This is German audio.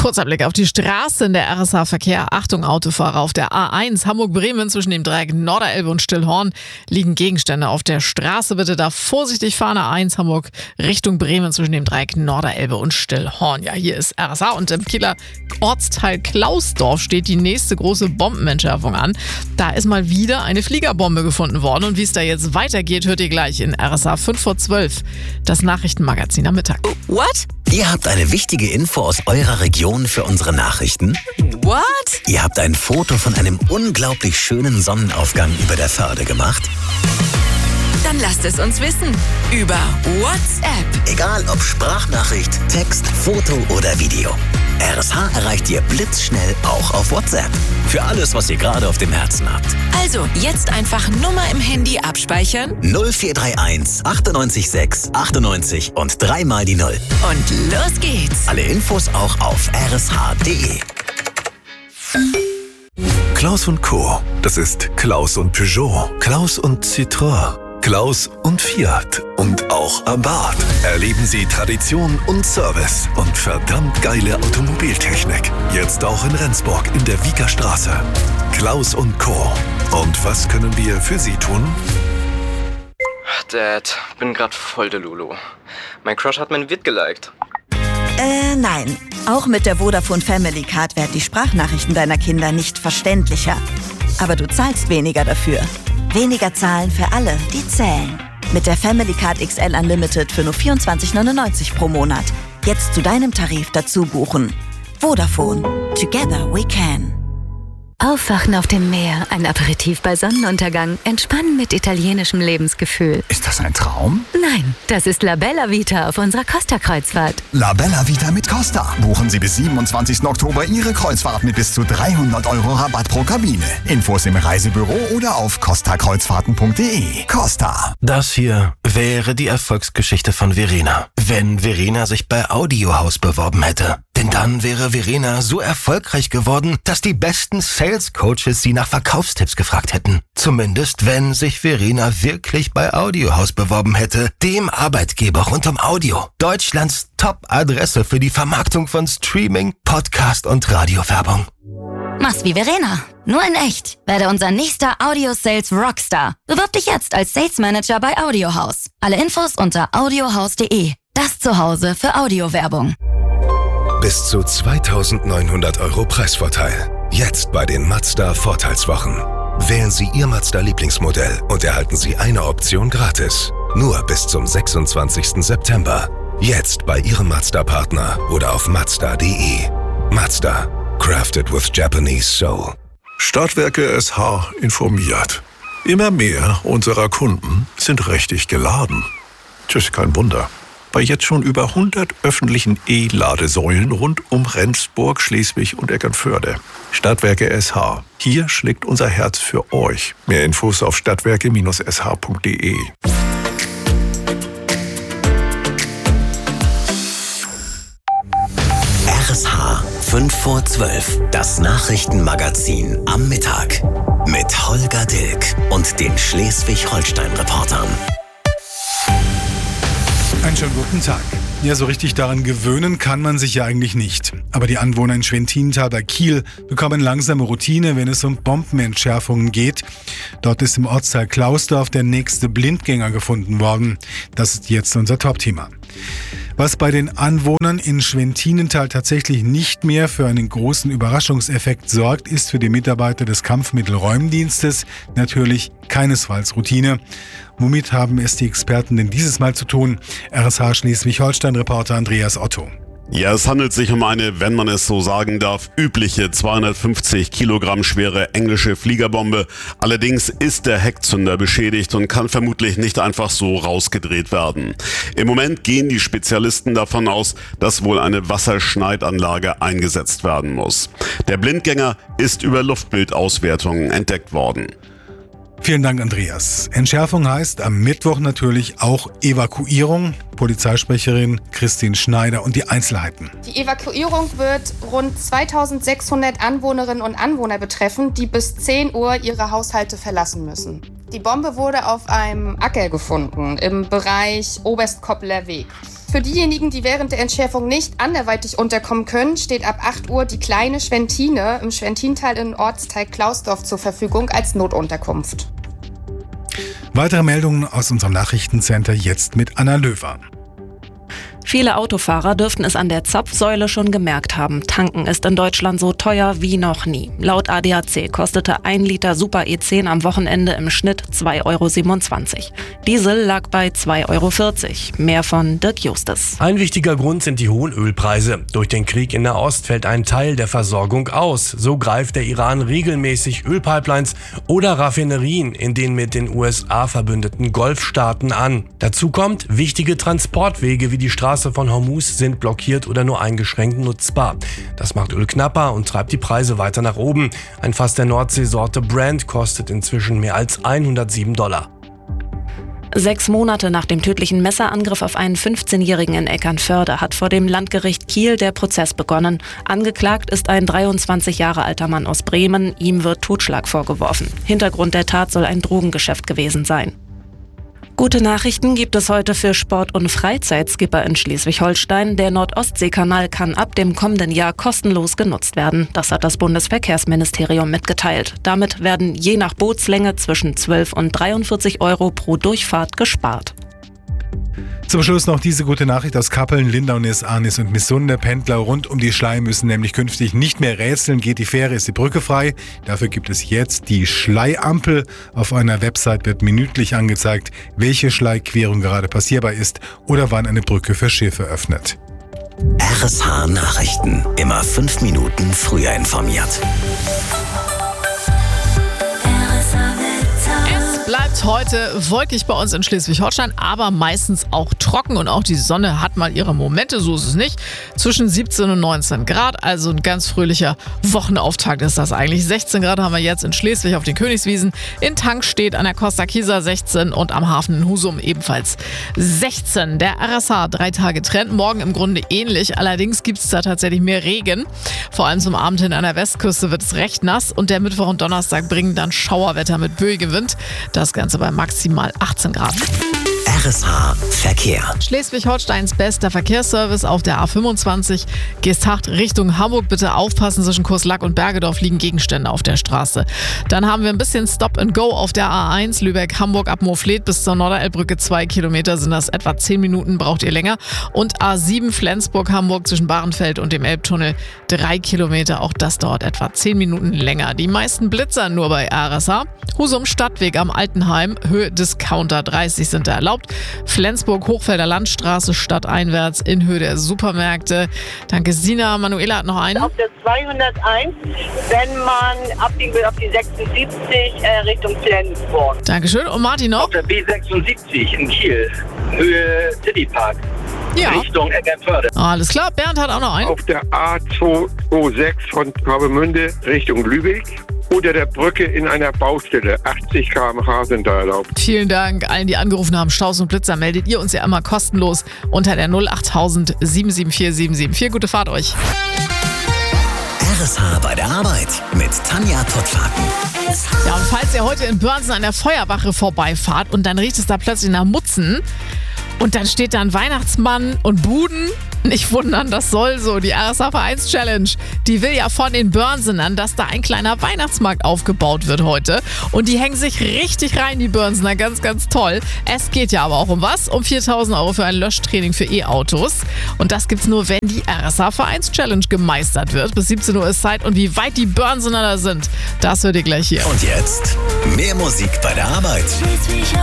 Kurzer Blick auf die Straße in der RSH-Verkehr. Achtung, Autofahrer, auf der A1 Hamburg-Bremen zwischen dem Dreieck Norderelbe und Stillhorn liegen Gegenstände auf der Straße. Bitte da vorsichtig fahren. A1 Hamburg Richtung Bremen zwischen dem Dreieck Norderelbe und Stillhorn. Ja, hier ist RSH und im Kieler Ortsteil Klausdorf steht die nächste große Bombenentschärfung an. Da ist mal wieder eine Fliegerbombe gefunden worden. Und wie es da jetzt weitergeht, hört ihr gleich in RSH 5 vor 12. Das Nachrichtenmagazin am Mittag. What? Ihr habt eine wichtige Info aus eurer Region für unsere Nachrichten? What? Ihr habt ein Foto von einem unglaublich schönen Sonnenaufgang über der Förde gemacht? Dann lasst es uns wissen. Über WhatsApp. Egal ob Sprachnachricht, Text, Foto oder Video. RSH erreicht ihr blitzschnell auch auf WhatsApp. Für alles, was ihr gerade auf dem Herzen habt. Also, jetzt einfach Nummer im Handy abspeichern. 0431 98 6 98 und 3 mal die 0. Und los geht's. Alle Infos auch auf rsh.de. Klaus & Co. Das ist Klaus und Peugeot, Klaus und Citroën, Klaus und Fiat und auch Abarth. Erleben Sie Tradition und Service und verdammt geile Automobiltechnik. Jetzt auch in Rendsburg in der Wieker Straße. Klaus und Co. Und was können wir für Sie tun? Dad, bin grad voll der Lulu. Mein Crush hat mein Vid geliked. Nein. Auch mit der Vodafone Family Card werden die Sprachnachrichten deiner Kinder nicht verständlicher. Aber du zahlst weniger dafür. Weniger zahlen für alle, die zählen. Mit der Family Card XL Unlimited für nur 24,99 pro Monat. Jetzt zu deinem Tarif dazu buchen. Vodafone. Together we can. Aufwachen auf dem Meer, ein Aperitif bei Sonnenuntergang, entspannen mit italienischem Lebensgefühl. Ist das ein Traum? Nein, das ist La Bella Vita auf unserer Costa-Kreuzfahrt. La Bella Vita mit Costa. Buchen Sie bis 27. Oktober Ihre Kreuzfahrt mit bis zu 300 € Rabatt pro Kabine. Infos im Reisebüro oder auf costakreuzfahrten.de. Costa. Das hier wäre die Erfolgsgeschichte von Verena, wenn Verena sich bei Audiohaus beworben hätte. Denn dann wäre Verena so erfolgreich geworden, dass die besten Sales Coaches sie nach Verkaufstipps gefragt hätten. Zumindest, wenn sich Verena wirklich bei Audiohaus beworben hätte, dem Arbeitgeber rund um Audio. Deutschlands Top-Adresse für die Vermarktung von Streaming, Podcast und Radiowerbung. Mach's wie Verena, nur in echt. Werde unser nächster Audio-Sales Rockstar. Bewirb dich jetzt als Sales Manager bei Audiohaus. Alle Infos unter audiohaus.de. Das Zuhause für Audiowerbung. Bis zu 2.900 € Preisvorteil. Jetzt bei den Mazda Vorteilswochen. Wählen Sie Ihr Mazda-Lieblingsmodell und erhalten Sie eine Option gratis. Nur bis zum 26. September. Jetzt bei Ihrem Mazda-Partner oder auf mazda.de. Mazda. Crafted with Japanese Soul. Stadtwerke SH informiert. Immer mehr unserer Kunden sind richtig geladen. Tschüss, kein Wunder. Bei jetzt schon über 100 öffentlichen E-Ladesäulen rund um Rendsburg, Schleswig und Eckernförde. Stadtwerke SH. Hier schlägt unser Herz für euch. Mehr Infos auf stadtwerke-sh.de. RSH 5 vor 12. Das Nachrichtenmagazin am Mittag. Mit Holger Dilk und den Schleswig-Holstein-Reportern. Einen schönen guten Tag. Ja, so richtig daran gewöhnen kann man sich ja eigentlich nicht. Aber die Anwohner in Schwentintal bei Kiel bekommen langsame Routine, wenn es um Bombenentschärfungen geht. Dort ist im Ortsteil Klausdorf der nächste Blindgänger gefunden worden. Das ist jetzt unser Top-Thema. Was bei den Anwohnern in Schwentintal tatsächlich nicht mehr für einen großen Überraschungseffekt sorgt, ist für die Mitarbeiter des Kampfmittelräumdienstes natürlich keinesfalls Routine. Womit haben es die Experten denn dieses Mal zu tun? RSH Schleswig-Holstein-Reporter Andreas Otto. Ja, es handelt sich um eine, wenn man es so sagen darf, übliche 250 Kilogramm schwere englische Fliegerbombe. Allerdings ist der Heckzünder beschädigt und kann vermutlich nicht einfach so rausgedreht werden. Im Moment gehen die Spezialisten davon aus, dass wohl eine Wasserschneidanlage eingesetzt werden muss. Der Blindgänger ist über Luftbildauswertungen entdeckt worden. Vielen Dank, Andreas. Entschärfung heißt am Mittwoch natürlich auch Evakuierung. Polizeisprecherin Christine Schneider und die Einzelheiten. Die Evakuierung wird rund 2600 Anwohnerinnen und Anwohner betreffen, die bis 10 Uhr ihre Haushalte verlassen müssen. Die Bombe wurde auf einem Acker gefunden im Bereich Oberstkoppler Weg. Für diejenigen, die während der Entschärfung nicht anderweitig unterkommen können, steht ab 8 Uhr die kleine Schwentine im Schwentintal in Ortsteil Klausdorf zur Verfügung als Notunterkunft. Weitere Meldungen aus unserem Nachrichtencenter jetzt mit Anna Löwer. Viele Autofahrer dürften es an der Zapfsäule schon gemerkt haben. Tanken ist in Deutschland so teuer wie noch nie. Laut ADAC kostete 1 Liter Super E10 am Wochenende im Schnitt 2,27 €. Diesel lag bei 2,40 €. Mehr von Dirk Justus. Ein wichtiger Grund sind die hohen Ölpreise. Durch den Krieg in Nahost fällt ein Teil der Versorgung aus. So greift der Iran regelmäßig Ölpipelines oder Raffinerien in den mit den USA verbündeten Golfstaaten an. Dazu kommt, wichtige Transportwege wie die Straße von Hormuz sind blockiert oder nur eingeschränkt nutzbar. Das macht Öl knapper und treibt die Preise weiter nach oben. Ein Fass der Nordseesorte Brent kostet inzwischen mehr als $107. 6 Monate nach dem tödlichen Messerangriff auf einen 15-Jährigen in Eckernförde hat vor dem Landgericht Kiel der Prozess begonnen. Angeklagt ist ein 23 Jahre alter Mann aus Bremen. Ihm wird Totschlag vorgeworfen. Hintergrund der Tat soll ein Drogengeschäft gewesen sein. Gute Nachrichten gibt es heute für Sport- und Freizeitskipper in Schleswig-Holstein. Der Nordostseekanal kann ab dem kommenden Jahr kostenlos genutzt werden. Das hat das Bundesverkehrsministerium mitgeteilt. Damit werden je nach Bootslänge zwischen 12 und 43 € pro Durchfahrt gespart. Zum Schluss noch diese gute Nachricht aus Kappeln, Lindernis, Arnis und Missunde. Pendler rund um die Schlei müssen nämlich künftig nicht mehr rätseln. Geht die Fähre, ist die Brücke frei. Dafür gibt es jetzt die Schleiampel. Auf einer Website wird minütlich angezeigt, welche Schleiquerung gerade passierbar ist oder wann eine Brücke für Schiffe öffnet. RSH Nachrichten. Immer 5 Minuten früher informiert. Bleibt heute wolkig bei uns in Schleswig-Holstein, aber meistens auch trocken und auch die Sonne hat mal ihre Momente, so ist es nicht. Zwischen 17 und 19 Grad, also ein ganz fröhlicher Wochenauftakt ist das eigentlich. 16 Grad haben wir jetzt in Schleswig auf den Königswiesen, in Tankstedt an der Costa Kieser 16 und am Hafen in Husum ebenfalls 16. Der RSH 3 Tage Trend, morgen im Grunde ähnlich, allerdings gibt es da tatsächlich mehr Regen. Vor allem zum Abend hin an der Westküste wird es recht nass und der Mittwoch und Donnerstag bringen dann Schauerwetter mit böigem Wind. Das Ganze bei maximal 18 Grad. RSH Verkehr. Schleswig-Holsteins bester Verkehrsservice auf der A25. Geesthacht Richtung Hamburg. Bitte aufpassen, zwischen Kurslack und Bergedorf liegen Gegenstände auf der Straße. Dann haben wir ein bisschen Stop and Go auf der A1 Lübeck-Hamburg ab Moorfleet bis zur Norderelbbrücke 2 Kilometer sind das etwa 10 Minuten, braucht ihr länger. Und A7 Flensburg-Hamburg zwischen Bahrenfeld und dem Elbtunnel 3 Kilometer. Auch das dauert etwa 10 Minuten länger. Die meisten Blitzer nur bei RSH. Husum Stadtweg am Altenheim, Höhe Discounter 30 sind da erlaubt. Flensburg Hochfelder Landstraße stadteinwärts in Höhe der Supermärkte. Danke Sina. Manuela hat noch einen. Auf der 201, wenn man abbiegen will auf die 76 Richtung Flensburg. Dankeschön. Und Martin noch? Auf der B76 in Kiel, Höhe Citypark. Ja. Richtung Eckernförde. Alles klar. Bernd hat auch noch einen. Auf der A226 von Travemünde Richtung Lübeck. Oder der Brücke in einer Baustelle. 80 km/h sind da erlaubt. Vielen Dank allen, die angerufen haben. Staus und Blitzer meldet ihr uns ja immer kostenlos unter der 08000 774 774. Gute Fahrt euch. RSH bei der Arbeit mit Tanja Pottwagen. Ja, und falls ihr heute in Börnsen an der Feuerwache vorbeifahrt und dann riecht es da plötzlich nach Mutzen und dann steht da ein Weihnachtsmann und Buden, nicht wundern, das soll so. Die RSH Vereins-Challenge, die will ja von den Börnsenern, dass da ein kleiner Weihnachtsmarkt aufgebaut wird heute. Und die hängen sich richtig rein, die Börnsener. Ganz, ganz toll. Es geht ja aber auch um was? Um 4.000 € für ein Löschtraining für E-Autos. Und das gibt's nur, wenn die RSH Vereins-Challenge gemeistert wird. Bis 17 Uhr ist Zeit. Und wie weit die Börnsener da sind, das hört ihr gleich hier. Und jetzt mehr Musik bei der Arbeit.